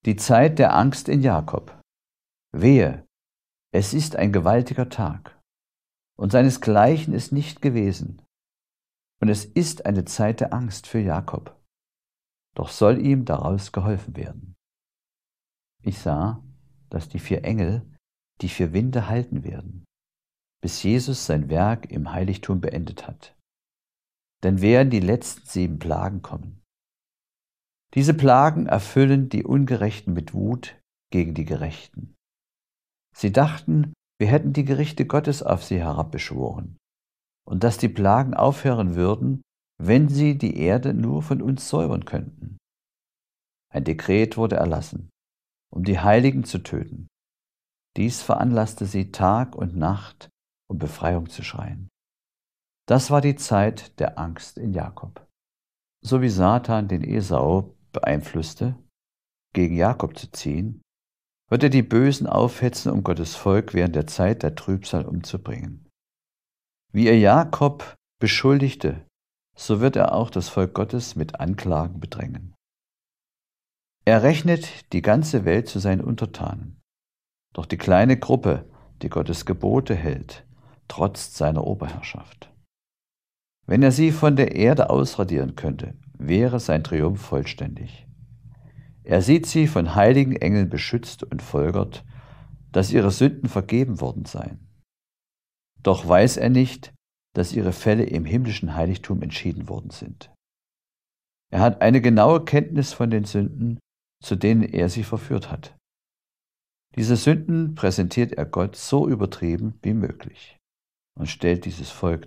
Die Zeit der Angst in Jakob. Wehe, es ist ein gewaltiger Tag, und seinesgleichen ist nicht gewesen. Und es ist eine Zeit der Angst für Jakob, doch soll ihm daraus geholfen werden. Ich sah, dass die 4 Engel die 4 Winde halten werden, bis Jesus sein Werk im Heiligtum beendet hat. Denn werden die letzten 7 Plagen kommen. Diese Plagen erfüllen die Ungerechten mit Wut gegen die Gerechten. Sie dachten, wir hätten die Gerichte Gottes auf sie herabbeschworen und dass die Plagen aufhören würden, wenn sie die Erde nur von uns säubern könnten. Ein Dekret wurde erlassen, um die Heiligen zu töten. Dies veranlasste sie Tag und Nacht, um Befreiung zu schreien. Das war die Zeit der Angst in Jakob. So wie Satan den Esau beeinflusste, gegen Jakob zu ziehen, wird er die Bösen aufhetzen, um Gottes Volk während der Zeit der Trübsal umzubringen. Wie er Jakob beschuldigte, so wird er auch das Volk Gottes mit Anklagen bedrängen. Er rechnet die ganze Welt zu seinen Untertanen, doch die kleine Gruppe, die Gottes Gebote hält, trotzt seiner Oberherrschaft. Wenn er sie von der Erde ausradieren könnte, wäre sein Triumph vollständig. Er sieht sie von heiligen Engeln beschützt und folgert, dass ihre Sünden vergeben worden seien. Doch weiß er nicht, dass ihre Fälle im himmlischen Heiligtum entschieden worden sind. Er hat eine genaue Kenntnis von den Sünden, zu denen er sie verführt hat. Diese Sünden präsentiert er Gott so übertrieben wie möglich und stellt dieses Volk